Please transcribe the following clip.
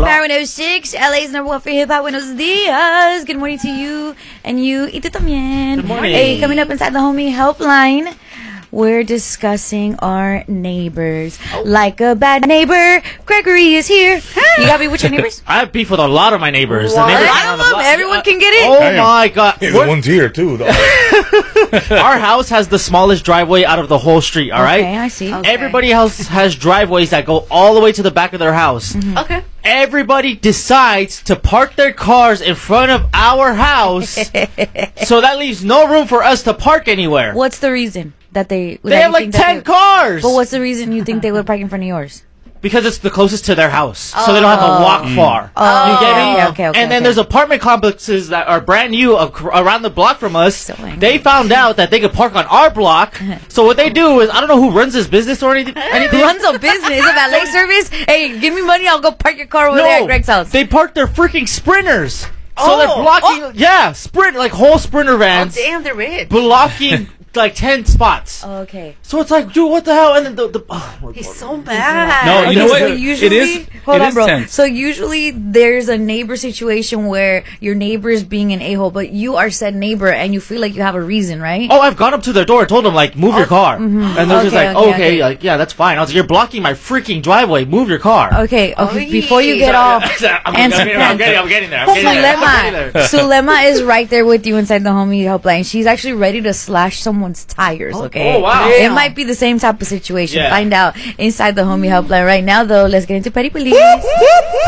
Power 106, LA's number one for hip hop. Buenos dias. Good morning to you and you. Y tú también. Good morning. Hey, coming up inside the homie helpline, we're discussing our neighbors. Like a bad neighbor, Gregory is here. You got beef with your neighbors? I have beef with a lot of my neighbors. What? I don't know. Everyone can get it. Oh my God. Hey, the one's here too, though. Our house has the smallest driveway out of the whole street, all right? Okay, I see. Okay. Everybody else has driveways that go all the way to the back of their house. Mm-hmm. Okay. Everybody decides to park their cars in front of our house. So that leaves no room for us to park anywhere. What's the reason that they have like 10 cars. But what's the reason you think they would park in front of yours? Because it's the closest to their house. So they don't have to walk far. Oh, You get me? okay, and then there's apartment complexes that are brand new around the block from us. So angry. They found out that they could park on our block. So what they do is, I don't know who runs this business or anything. Who runs a business? A valet service? Hey, give me money, I'll go park your car over there at Greg's house. They park their freaking Sprinters. So they're blocking, Sprint, like whole Sprinter vans. Oh, damn, they're rich. Blocking like 10 spots. Okay. So it's like, dude, what the hell? And then He's so mad. No, you know what? So usually, It is. Hold it on, is bro. tense. So usually there's a neighbor situation where your neighbor is being an a-hole, but you are said neighbor and you feel like you have a reason, right? Oh, I've gone up to their door and told them, like, move your car. And they're just like, okay, like, yeah, that's fine. I was like, you're blocking my freaking driveway. Move your car. Okay. Before you get off, I'm getting there. Sulema is right there with you inside the homie helpline. She's actually ready to slash someone's tires, okay? Oh, wow. It might be the same type of situation. Yeah. Find out inside the homie helpline right now, though. Let's get into Petty Police.